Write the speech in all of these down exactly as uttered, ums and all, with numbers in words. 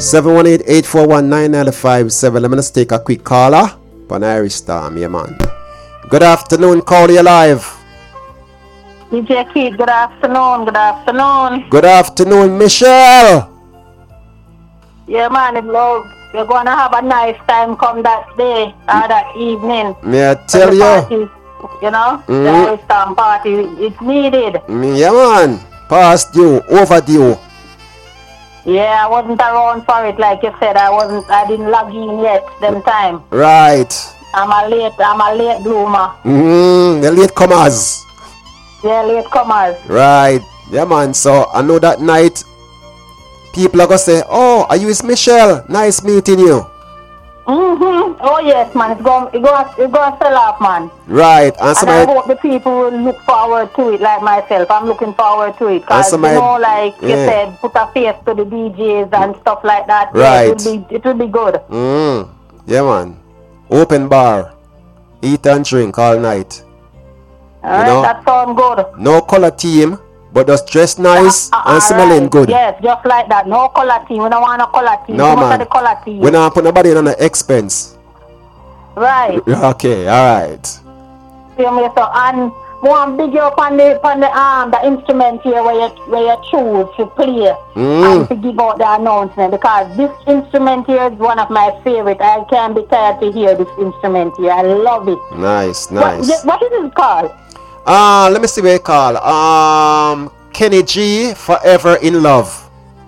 seven one eight, eight four one, nine nine five seven. Let me just take a quick caller on Irish Storm, yeah man. Good afternoon, call you live. D J Keith, good afternoon, good afternoon. Good afternoon, Michelle. Yeah man, it's love. We're going to have a nice time come that day or that evening. May I tell you? Party, you know, mm. the Irish Storm party, it's needed. Mm, yeah man, past due, overdue. Yeah, I wasn't around for it like you said. I wasn't, I didn't log in yet them time. Right. I'm a late, I'm a late bloomer. Mm, the late comers. Yeah, late comers. Right. Yeah man, so I know that night people are going to say, oh, are you with Michelle? Nice meeting you. Mm-hmm. Oh, yes, man. It's going it's going it's going to sell off, man. Right. And, and somebody, I hope the people will look forward to it like myself. I'm looking forward to it. Because, somebody, you know, like yeah. you said, put a face to the D Js and stuff like that. Right. Yeah, it will be, it will be good. Mm. Yeah, man. Open bar. Eat and drink all night. All right, know? That sounds good. No color team. But just dress nice uh, uh, and smelling right. good. Yes, just like that. No color team. We don't want a color team. No, Too man. The color team. We don't put nobody on an expense. Right. Okay, alright. So, and one big up on the on the um the instrument here where you where you choose to play mm. and to give out the announcement, because this instrument here is one of my favorite. I can't be tired to hear this instrument here. I love it. Nice, nice. What, what is it called? Uh, let me see what it called. Um, Kenny G, Forever in Love.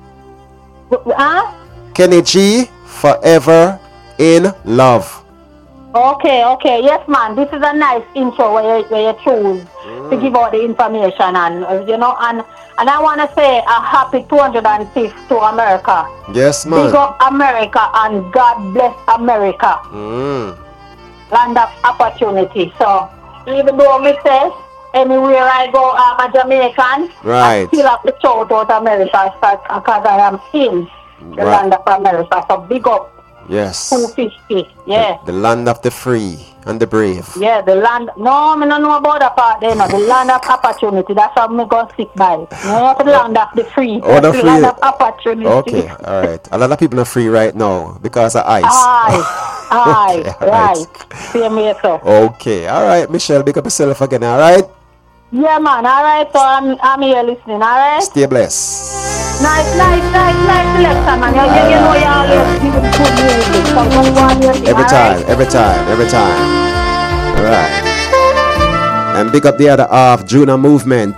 Huh? Kenny G, Forever in Love. Okay, okay. Yes, man. This is a nice intro where you, where you choose mm. to give out the information. And, you know, and, and I want to say a happy two hundred fifth to America. Yes, man. Big up America and God bless America. Mm. Land of opportunity. So, even though me say, anywhere I go, I'm a Jamaican. Right. I still have to shout out America because I am in the right. land of America. So big up. Yes. two fifty. Yeah. The, the land of the free and the brave. Yeah, the land. No, I don't know about that part there. No, the land of opportunity. That's how I'm going to stick by. No, the land of the free. Oh, the, the free. land of opportunity. Okay, all right. A lot of people are free right now because of ice. Aye, aye, okay, right. right. Same way, so. Okay, all right, Michelle, pick up yourself again, all right? Yeah, man, all right. So I'm, I'm here listening, all right? Stay blessed. Nice, nice, nice, nice selection, man. You, you, you know you always give it good music. So just go on your thing, every time, right? every time, every time. All right. And big up the other half, Juna Movement.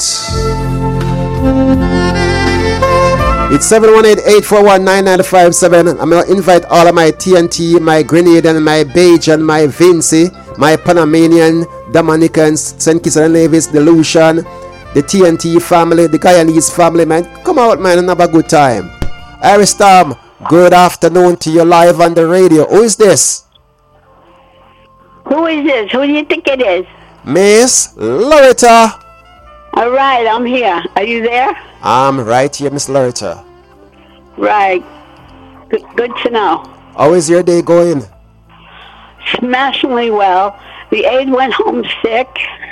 It's seven one eight, eight four one, nine nine five seven. I'm going to invite all of my T N T, my Grenadian, my Bajan, my Vinci, my Panamanian, Dominicans, Saint Kitts and Nevis, the Lucian, the T N T family, the Guyanese family, man. Come out, man, and have a good time. Irish Storm, good afternoon to you live on the radio. Who is this? Who is this? Who do you think it is? Miss Loretta. All right, I'm here. Are you there? I'm right here, Miss Loretta. Right. Good, good to know. How is your day going? Smashingly well. The aide went home sick.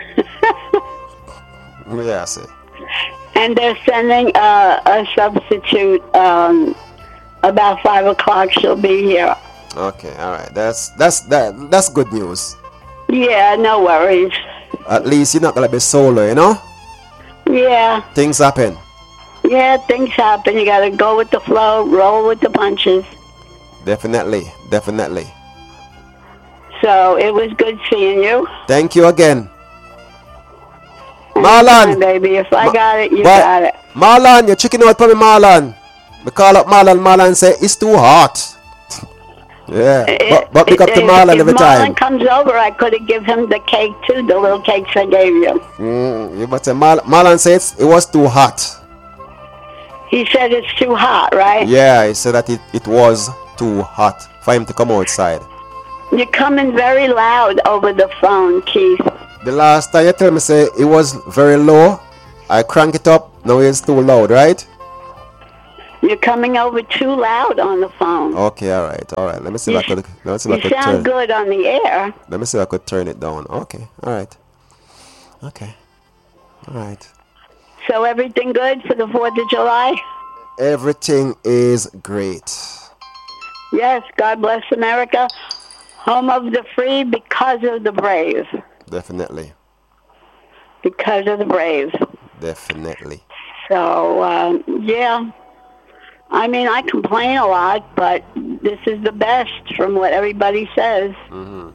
Yeah, I see. And they're sending uh, a substitute um, about five o'clock. She'll be here. Okay, all right. That's that's that that's good news. Yeah, no worries. At least you're not gonna be solo, you know? Yeah. Things happen. Yeah, things happen. You gotta go with the flow, roll with the punches. Definitely, definitely. So it was good seeing you. Thank you again. Marlon, baby, if I Ma- got it, you what? got it. Marlon, you're checking out for me, Marlon. We call up Marlon, Marlon say it's too hot. Yeah, it, but, but pick up to Marlon if every Marlon time. Marlon comes over, I could have given him the cake too, the little cakes I gave you. Mm, you must say Mar- Marlon says it was too hot. He said it's too hot, right? Yeah, he said that it, it was too hot for him to come outside. You're coming very loud over the phone, Keith. The last time you tell me say it was very low, I crank it up, now it's too loud, right? You're coming over too loud on the phone. Okay, all right, all right. Let me see if I could. Let me see if I You could sound turn. good on the air. Let me see if I could turn it down. Okay, all right. Okay, all right. So everything good for the Fourth of July? Everything is great. Yes, God bless America. Home of the free because of the brave. Definitely. Because of the brave. Definitely. So, um, yeah. I mean, I complain a lot, but this is the best from what everybody says. Mm-hmm.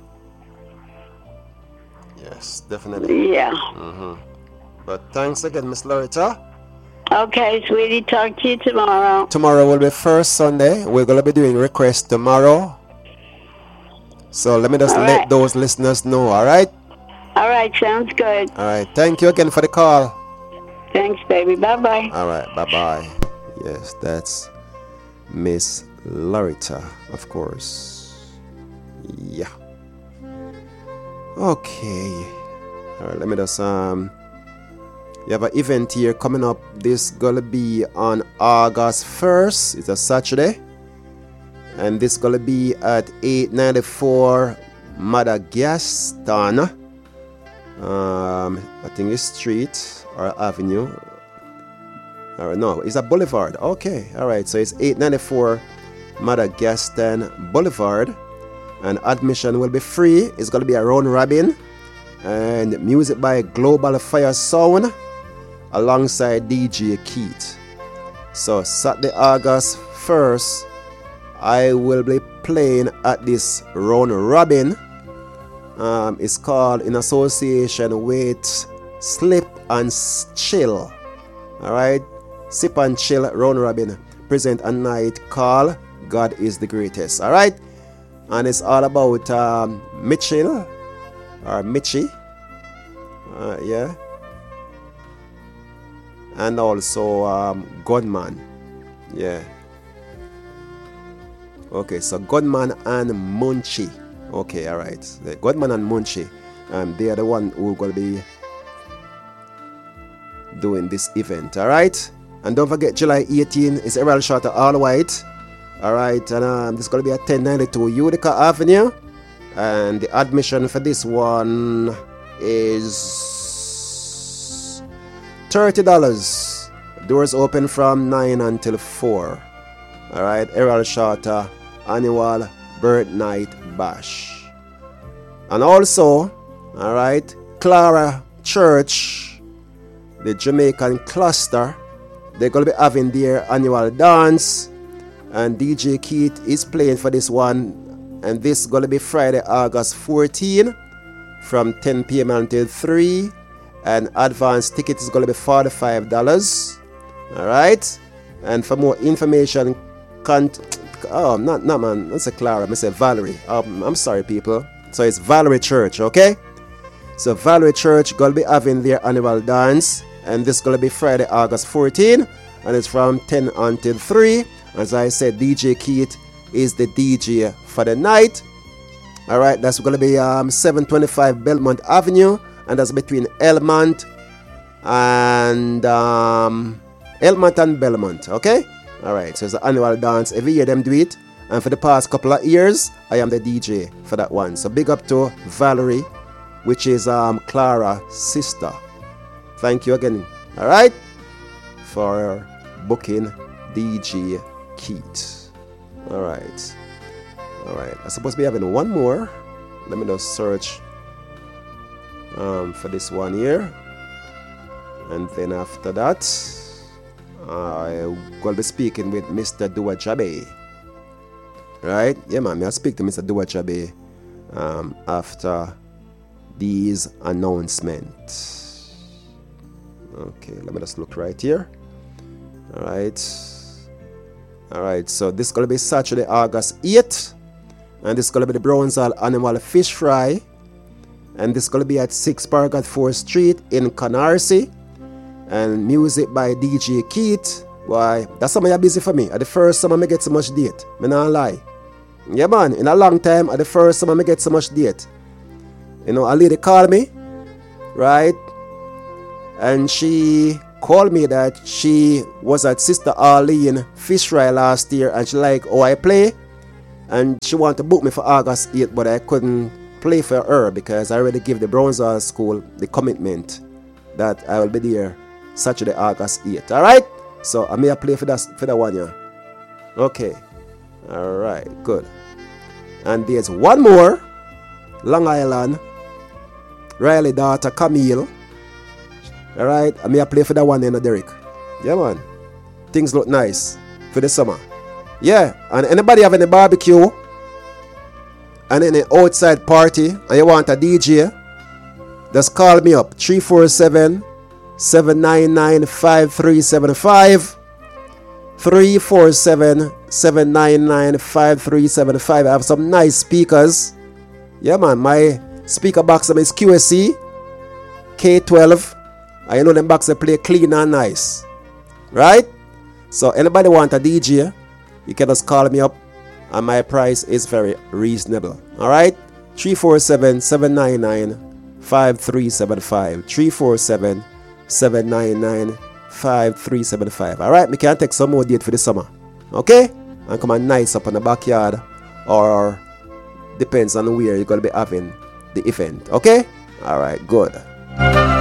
Yes, definitely. Yeah. Mm-hmm. But thanks again, Miss Loretta. Okay, sweetie. Talk to you tomorrow. Tomorrow will be first Sunday. We're going to be doing requests tomorrow. So let me just all let right. those listeners know, all right? All right, sounds good. All right. Thank you again for the call. Thanks, baby. Bye-bye. All right. Bye-bye. Yes, that's Miss Loretta, of course. Yeah. Okay. All right. Let me just um. You have an event here coming up. This gonna be on August first. It's a Saturday, and this gonna be at eight ninety-four Madagascar. Um, I think it's street or avenue. Or no, it's a boulevard. Okay, all right. So it's eight ninety-four Madagascar Boulevard, and admission will be free. It's gonna be a round robin, and music by Global Fire Sound alongside D J Keith. So Saturday, August first, I will be playing at this round robin. Um, it's called in association with Slip and Chill. All right, Sip and Chill round robin present a night called God is the Greatest. All right, and it's all about um, Mitchell or Mitchie. Uh, yeah. And also um, Godman. Yeah. Okay, so Godman and Munchie. Okay, all right. The Godman and Munchie. Um, they are the one who are going to be doing this event. All right. And don't forget, July eighteenth is Errol Shorter All White. All right. And um, this is going to be at ten ninety-two Utica Avenue. And the admission for this one is thirty dollars. Doors open from nine until four. Alright, Errol Shorter Annual Bird Night Bash. And also, alright, Clara Church, the Jamaican cluster, they're going to be having their annual dance. And D J Keith is playing for this one. And this is going to be Friday, August fourteenth from ten p.m. until three. And advance ticket is going to be forty-five dollars. All right. And for more information, can't. Oh, not, not man. That's a Clara. I say Valerie. Um, I'm sorry, people. So it's Valerie Church, okay? So Valerie Church going to be having their annual dance. And this is going to be Friday, August fourteenth. And it's from ten until three. As I said, D J Keith is the D J for the night. All right. That's going to be um, seven twenty-five Belmont Avenue. And that's between Elmont and um, Elmont and Belmont, okay? All right, so it's an annual dance. Every year them do it. And for the past couple of years, I am the D J for that one. So big up to Valerie, which is um, Clara's sister. Thank you again, all right, for booking D J Keith. All right. All right, I'm supposed to be having one more. Let me just search Um, for this one here, and then after that I'm going to be speaking with Mister Dua Jabe. Right? Yeah, man, I'll speak to Mister Dua Jabe um, after these announcements. Okay, let me just look right here. Alright. Alright, so this is going to be Saturday, August eighth, and this is going to be the Brownsville Animal Fish Fry. And this is going to be at six Paragot fourth Street in Canarsie. And music by D J Keith. Why, that's something you're busy for me. At the first summer, I get so much date. I not lie. Yeah, man. In a long time, at the first summer, I get so much date. You know, a lady called me. Right? And she called me that she was at Sister Arlene Fish Fry last year. And she like, oh, I play. And she wanted to book me for August eighth. But I couldn't play for her because I already gave the Brownsville School the commitment that I will be there Saturday, August eighth. Alright? So I may play for that for that one, yeah. Okay. Alright, good. And there's one more. Long Island. Riley daughter Camille. Alright, I may play for that one then, Derek. Yeah, man. Things look nice for the summer. Yeah, and anybody have any barbecue and any outside party and you want a D J, just call me up. three four seven, seven nine nine, five three seven five. three four seven, seven nine nine, five three seven five. I have some nice speakers. Yeah, man. My speaker box is Q S C K twelve. I know them boxes play clean and nice. Right? So anybody want a D J, you can just call me up and my price is very reasonable. Alright? three four seven, seven nine nine, five three seven five. three four seven, seven nine nine, five three seven five. Alright, me can take some more date for the summer. Okay? And come on nice up in the backyard, or depends on where you're gonna be having the event. Okay? Alright, good.